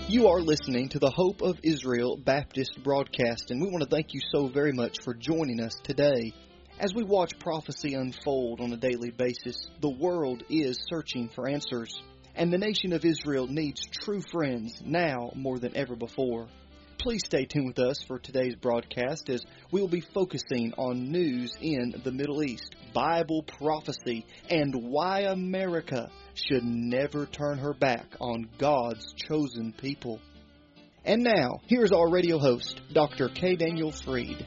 You are listening to the Hope of Israel Baptist broadcast, and we want to thank you so very much for joining us today. As we watch prophecy unfold on a daily basis, the world is searching for answers, and the nation of Israel needs true friends now more than ever before. Please stay tuned with us for today's broadcast as we will be focusing on news in the Middle East, Bible prophecy, and why America should never turn her back on God's chosen people. And now, here's our radio host, Dr. K. Daniel Freed.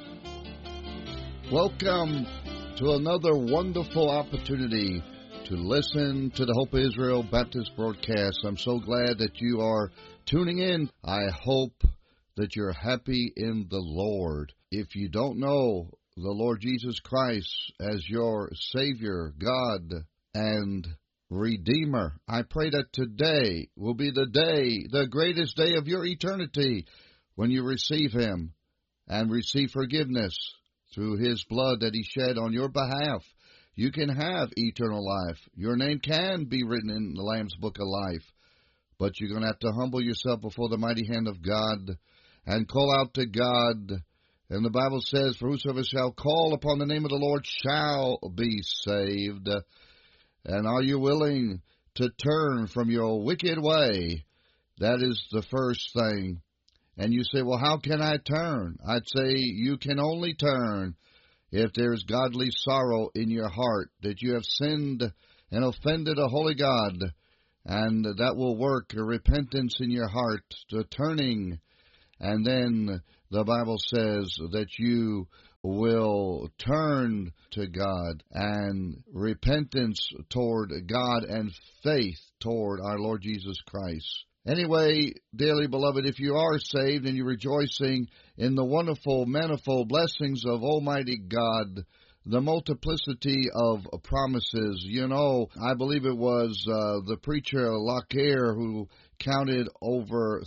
Welcome to another wonderful opportunity to listen to the Hope of Israel Baptist broadcast. I'm so glad that you are tuning in. I hope that you're happy in the Lord. If you don't know the Lord Jesus Christ as your Savior, God, and Redeemer, I pray that today will be the day, the greatest day of your eternity, when you receive Him and receive forgiveness through His blood that He shed on your behalf. You can have eternal life. Your name can be written in the Lamb's Book of Life, but you're going to have to humble yourself before the mighty hand of God and call out to God. And the Bible says, for whosoever shall call upon the name of the Lord shall be saved. And are you willing to turn from your wicked way? That is the first thing. And you say, well, how can I turn? I'd say you can only turn if there's godly sorrow in your heart, that you have sinned and offended a holy God, and that will work a repentance in your heart, to turning. And then the Bible says that you will turn to God, and repentance toward God and faith toward our Lord Jesus Christ. Anyway, dearly beloved, if you are saved and you're rejoicing in the wonderful, manifold blessings of Almighty God, the multiplicity of promises. You know, I believe it was the preacher Lockyer who counted over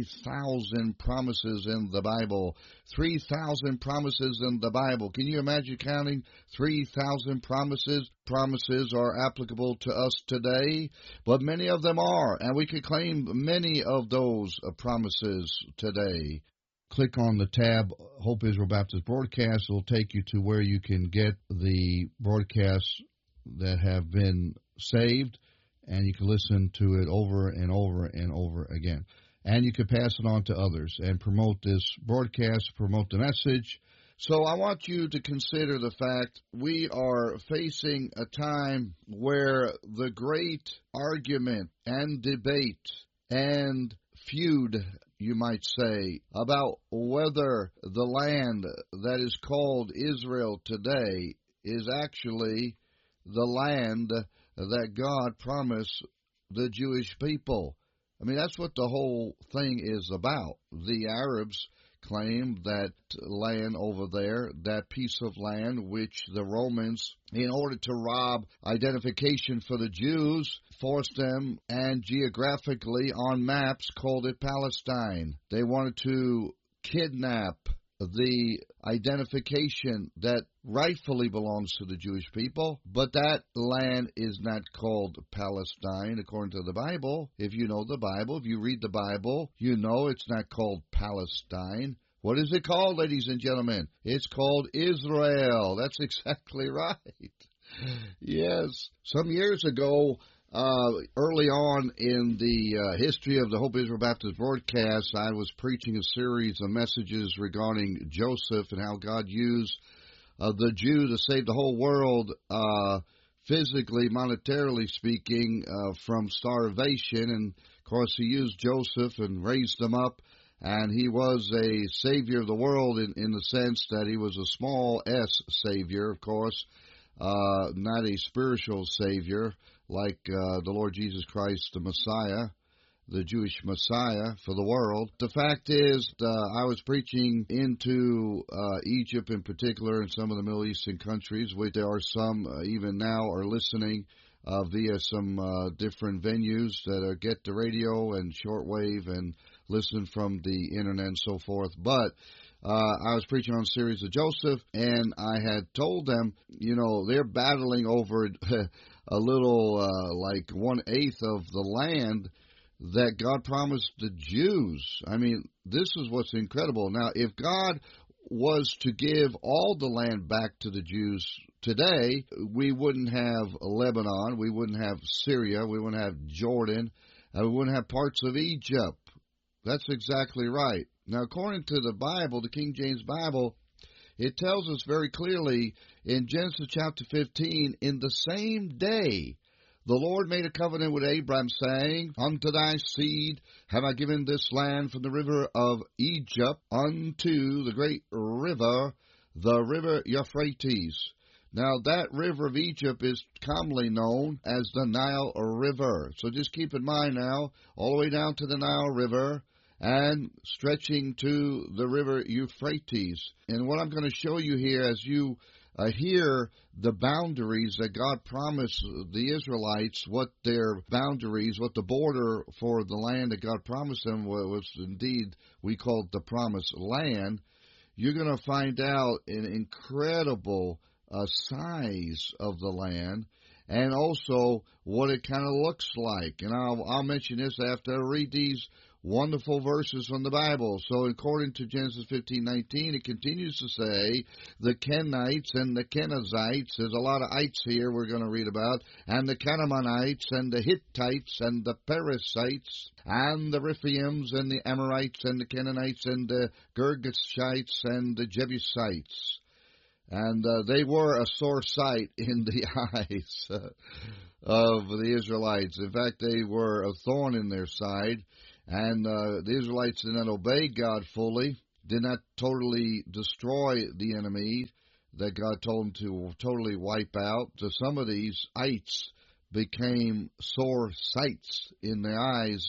3,000 promises in the Bible. 3,000 promises in the Bible. Can you imagine counting 3,000 promises? Promises are applicable to us today, but many of them are, and we can claim many of those promises today. Click on the tab, Hope Israel Baptist Broadcast. It'll take you to where you can get the broadcasts that have been saved, and you can listen to it over and over and over again. And you can pass it on to others and promote this broadcast, promote the message. So I want you to consider the fact we are facing a time where the great argument and debate and feud, you might say, about whether the land that is called Israel today is actually the land that God promised the Jewish people. I mean, that's what the whole thing is about. The Arabs claim that land over there, that piece of land which the Romans, in order to rob identification for the Jews, forced them, and geographically on maps called it Palestine. They wanted to kidnap the identification that rightfully belongs to the Jewish people, but that land is not called Palestine according to the Bible. If you know the Bible, if you read the Bible, you know it's not called Palestine. What is it called, ladies and gentlemen? It's called Israel. That's exactly right. Yes. Some years ago, early on in the history of the Hope Israel Baptist broadcast, I was preaching a series of messages regarding Joseph and how God used the Jew to save the whole world, physically, monetarily speaking, from starvation. And, of course, He used Joseph and raised him up, and he was a savior of the world in the sense that he was a small s savior, of course, not a spiritual savior like the Lord Jesus Christ, the Messiah, the Jewish Messiah for the world. The fact is, I was preaching into Egypt in particular and some of the Middle Eastern countries, which there are some even now are listening via some different venues that get the radio and shortwave and listen from the internet and so forth. But I was preaching on a series of Joseph, and I had told them, you know, they're battling over a little like 1/8 of the land that God promised the Jews. I mean, this is what's incredible. Now, if God was to give all the land back to the Jews today, we wouldn't have Lebanon, we wouldn't have Syria, we wouldn't have Jordan, we wouldn't have parts of Egypt. That's exactly right. Now, according to the Bible, the King James Bible, it tells us very clearly in Genesis chapter 15, in the same day, the Lord made a covenant with Abraham, saying, Unto thy seed have I given this land from the river of Egypt unto the great river, the river Euphrates. Now, that river of Egypt is commonly known as the Nile River. So just keep in mind now, all the way down to the Nile River, and stretching to the river Euphrates. And what I'm going to show you here as you hear the boundaries that God promised the Israelites, what their boundaries, what the border for the land that God promised them was indeed, we call it the promised land, you're going to find out an incredible size of the land, and also what it kind of looks like. And I'll mention this after I read these wonderful verses from the Bible. So according to Genesis 15:19, it continues to say, the Kenites and the Kenizzites, there's a lot of ites here we're going to read about, and the Canaanites and the Hittites and the Perizzites and the Rephaims and the Amorites and the Canaanites and the Girgashites and the Jebusites. And they were a sore sight in the eyes of the Israelites. In fact, they were a thorn in their side. And the Israelites did not obey God fully, did not totally destroy the enemy that God told them to totally wipe out. So some of these ites became sore sights in their eyes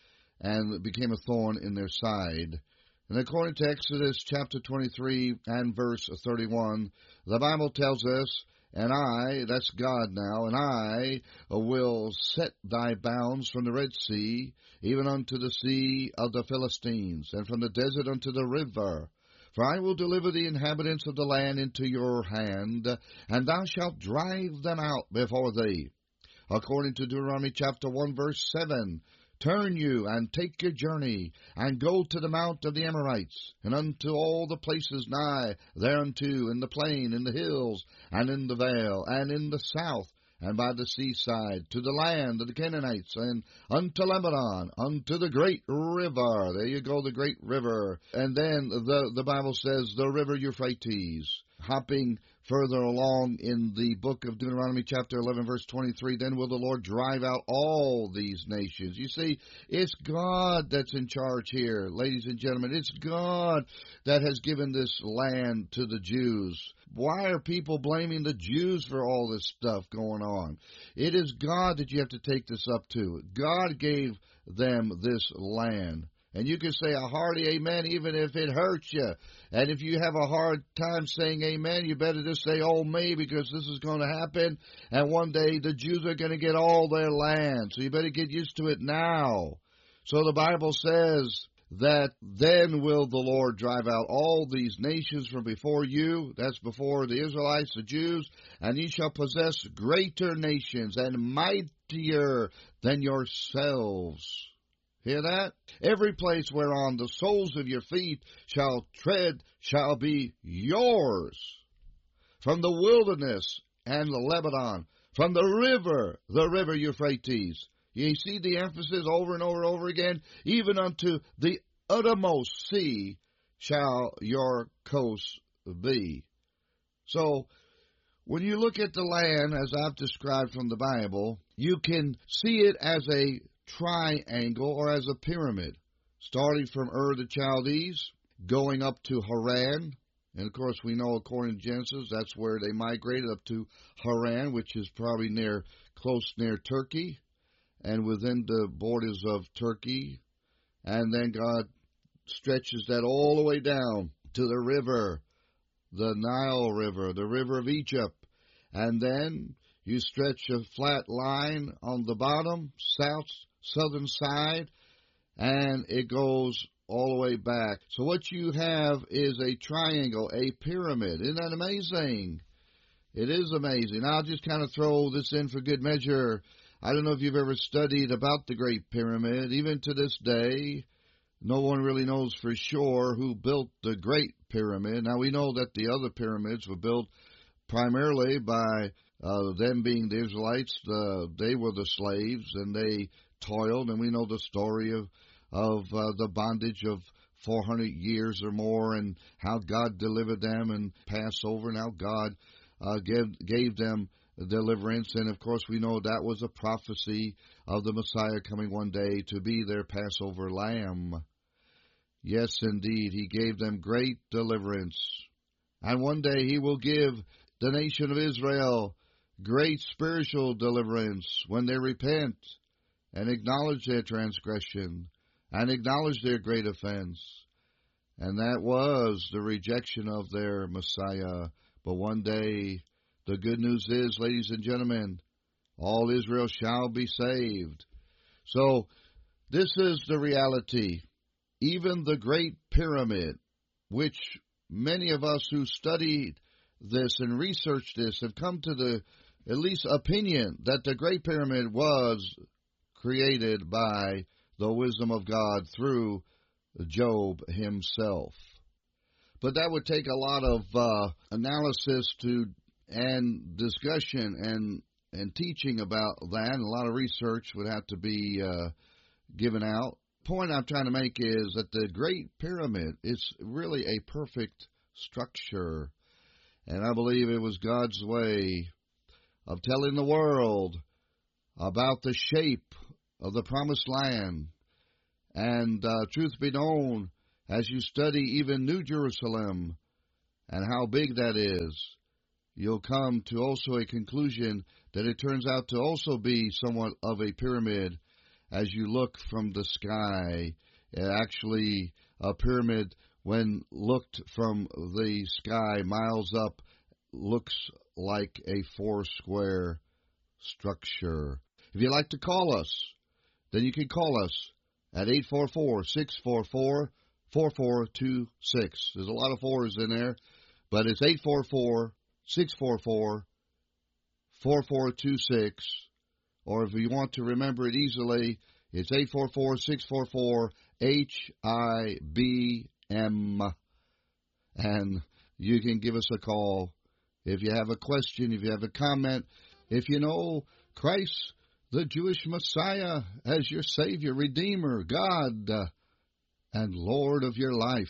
and became a thorn in their side. And according to Exodus chapter 23 and verse 31, the Bible tells us, And I, that's God now, and I will set thy bounds from the Red Sea, even unto the sea of the Philistines, and from the desert unto the river. For I will deliver the inhabitants of the land into your hand, and thou shalt drive them out before thee. According to Deuteronomy chapter 1 verse 7, Turn you, and take your journey, and go to the mount of the Amorites, and unto all the places nigh thereunto, in the plain, in the hills, and in the vale, and in the south, and by the seaside, to the land of the Canaanites, and unto Lebanon, unto the great river. There you go, the great river. And then the Bible says, the river Euphrates. Hopping further along in the book of Deuteronomy chapter 11 verse 23, then will the Lord drive out all these nations. You see, it's God that's in charge here, ladies and gentlemen. It's God that has given this land to the Jews. Why are people blaming the Jews for all this stuff going on? It is God that you have to take this up to. God gave them this land. And you can say a hearty amen even if it hurts you. And if you have a hard time saying amen, you better just say, oh, me, because this is going to happen. And one day the Jews are going to get all their land. So you better get used to it now. So the Bible says that then will the Lord drive out all these nations from before you. That's before the Israelites, the Jews. And ye shall possess greater nations and mightier than yourselves. Hear that? Every place whereon the soles of your feet shall tread shall be yours. From the wilderness and the Lebanon, from the river Euphrates. You see the emphasis over and over and over again. Even unto the uttermost sea shall your coast be. So, when you look at the land, as I've described from the Bible, you can see it as a triangle or as a pyramid, starting from Ur the Chaldees, going up to Haran. And of course we know according to Genesis that's where they migrated up to Haran, which is probably close near Turkey and within the borders of Turkey. And then God stretches that all the way down to the river, the Nile River, the river of Egypt. And then you stretch a flat line on the bottom, southern side, and it goes all the way back. So what you have is a triangle, a pyramid. Isn't that amazing? It is amazing. I'll just kind of throw this in for good measure. I don't know if you've ever studied about the Great Pyramid. Even to this day, no one really knows for sure who built the Great Pyramid. Now, we know that the other pyramids were built primarily by them being the Israelites. They were the slaves, and they toiled, and we know the story of the bondage of 400 years or more, and how God delivered them in Passover, and how God gave them deliverance. And of course, we know that was a prophecy of the Messiah coming one day to be their Passover lamb. Yes, indeed, He gave them great deliverance. And one day He will give the nation of Israel great spiritual deliverance when they repent and acknowledge their transgression and acknowledge their great offense. And that was the rejection of their Messiah. But one day, the good news is, ladies and gentlemen, all Israel shall be saved. So, this is the reality. Even the Great Pyramid, which many of us who studied this and researched this have come to the, at least, opinion that the Great Pyramid was created by the wisdom of God through Job himself. But that would take a lot of analysis and discussion and teaching about that, and a lot of research would have to be given out. The point I'm trying to make is that the Great Pyramid is really a perfect structure, and I believe it was God's way of telling the world about the shape of the Promised Land. And truth be known, as you study even New Jerusalem and how big that is, you'll come to also a conclusion that it turns out to also be somewhat of a pyramid as you look from the sky. Actually, a pyramid, when looked from the sky miles up, looks like a four-square structure. If you'd like to call us, then you can call us at 844-644-4426. There's a lot of fours in there, but it's 844-644-4426. Or if you want to remember it easily, it's 844-644-HIBM. And you can give us a call if you have a question, if you have a comment, if you know Christ, the Jewish Messiah, as your Savior, Redeemer, God, and Lord of your life.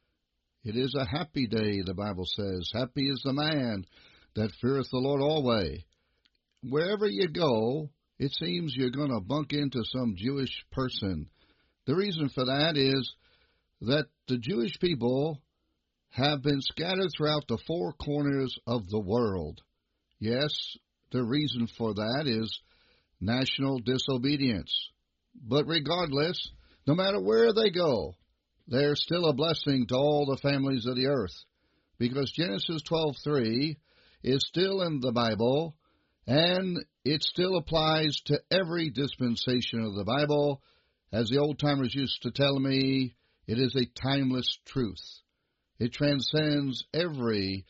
It is a happy day, the Bible says. Happy is the man that feareth the Lord always. Wherever you go, it seems you're going to bump into some Jewish person. The reason for that is that the Jewish people have been scattered throughout the four corners of the world. Yes, the reason for that is national disobedience. But regardless, no matter where they go, they're still a blessing to all the families of the earth, because Genesis 12:3 is still in the Bible, and it still applies to every dispensation of the Bible. As the old-timers used to tell me, it is a timeless truth. It transcends every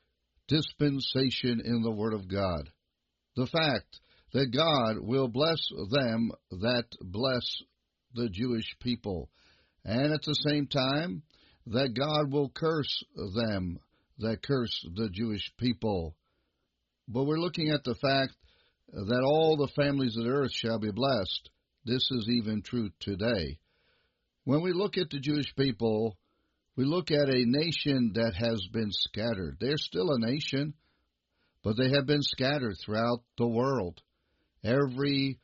dispensation in the Word of God. The fact that God will bless them that bless the Jewish people, and at the same time that God will curse them that curse the Jewish people. But we're looking at the fact that all the families of the earth shall be blessed. This is even true today. When we look at the Jewish people, we look at a nation that has been scattered. They're still a nation, but they have been scattered throughout the world. Every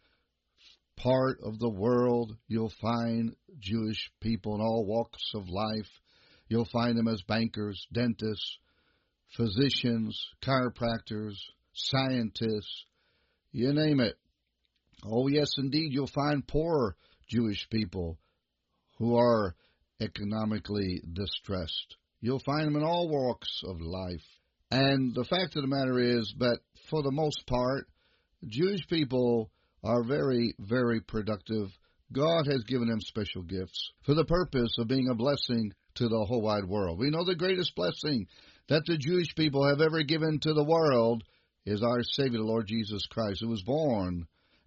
part of the world, you'll find Jewish people in all walks of life. You'll find them as bankers, dentists, physicians, chiropractors, scientists, you name it. Oh, yes, indeed, you'll find poor Jewish people who are economically distressed. You'll find them in all walks of life. And the fact of the matter is that, for the most part, Jewish people are very, very productive. God has given them special gifts for the purpose of being a blessing to the whole wide world. We know the greatest blessing that the Jewish people have ever given to the world is our Savior, the Lord Jesus Christ, who was born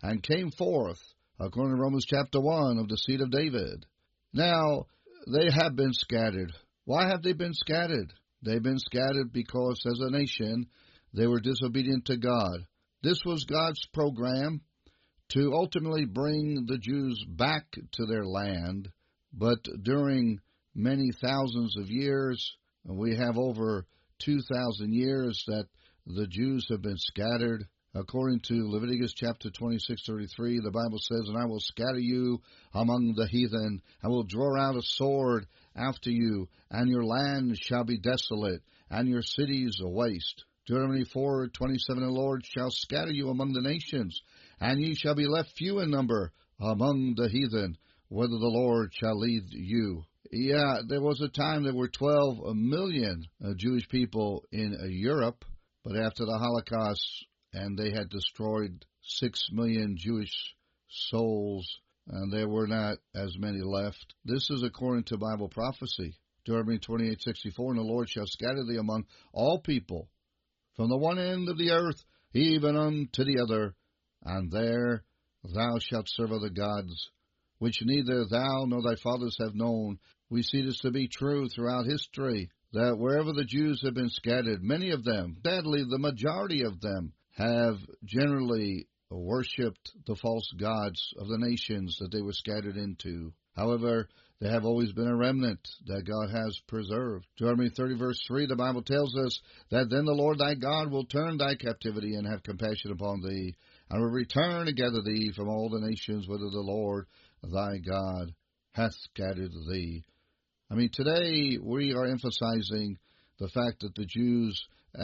and came forth, according to Romans chapter 1, of the seed of David. Now, they have been scattered. Why have they been scattered? They've been scattered because, as a nation, they were disobedient to God. This was God's program to ultimately bring the Jews back to their land, but during many thousands of years, we have over 2,000 years that the Jews have been scattered. According to Leviticus chapter 26:33, the Bible says, "And I will scatter you among the heathen, and will draw out a sword after you, and your land shall be desolate, and your cities a waste." Deuteronomy 4:27, "The Lord shall scatter you among the nations, and ye shall be left few in number among the heathen, whither the Lord shall lead you." Yeah, there was a time there were 12 million Jewish people in Europe, but after the Holocaust, and they had destroyed 6 million Jewish souls, and there were not as many left. This is according to Bible prophecy. Deuteronomy 28:64, "And the Lord shall scatter thee among all people, from the one end of the earth even unto the other, and there thou shalt serve other gods, which neither thou nor thy fathers have known." We see this to be true throughout history, that wherever the Jews have been scattered, many of them, sadly the majority of them, have generally worshipped the false gods of the nations that they were scattered into. However, there have always been a remnant that God has preserved. Deuteronomy 30, verse 3, the Bible tells us that then the Lord thy God will turn thy captivity and have compassion upon thee, and will return to gather thee from all the nations whither the Lord thy God hath scattered thee. Today we are emphasizing the fact that the Jews